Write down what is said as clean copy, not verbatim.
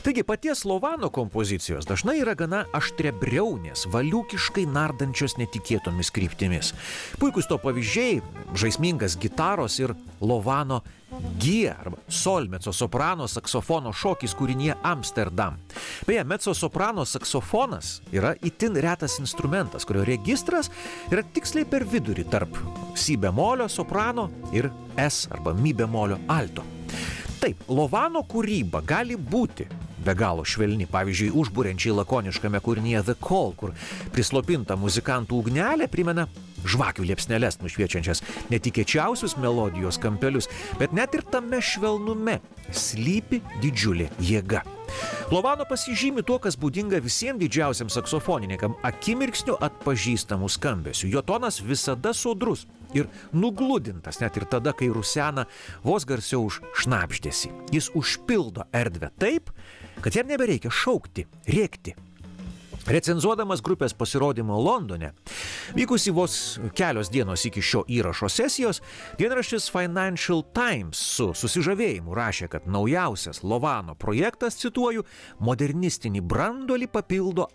Taigi paties Lovano kompozicijos dažnai yra gana aštrebriaunės, valiukiškai nardančios netikėtomis kryptimis. Puikus to pavyzdžiai - žaismingas gitaros ir Lovano G arba sol mezzosoprano saksofono šokis kūrinyje Amsterdam. Beje, mezzosoprano saksofonas yra itin retas instrumentas, kurio registras yra tiksliai per vidurį tarp si bemolio soprano ir S arba mi bemolio alto. Taip, Lovano kūryba gali būti be galo švelni, pavyzdžiui, užburiančiai lakoniškame kūrinyje The Call, kur prislopinta muzikantų ugnelė primena žvakių liepsneles nušviečiančias netikėčiausius melodijos kampelius, bet net ir tame švelnume slypi didžiulė jėga. Lovano pasižymi tuo, kas būdinga visiems didžiausiam saksofonininkam - akimirksniu atpažįstamų skambesių. Jo tonas visada sodrus ir nugludintas, net ir tada, kai rusena vos garsiau už šnabždesį. Jis užpildo erdvę taip, kad jam nebereikia šaukti, rėkti. Recenzuodamas grupės pasirodymą Londone, vykusi vos kelios dienos iki šio įrašo sesijos, dienraštis Financial Times su susižavėjimu rašė, kad naujausias Lovano projektas, cituoju, modernistinį branduolį papildo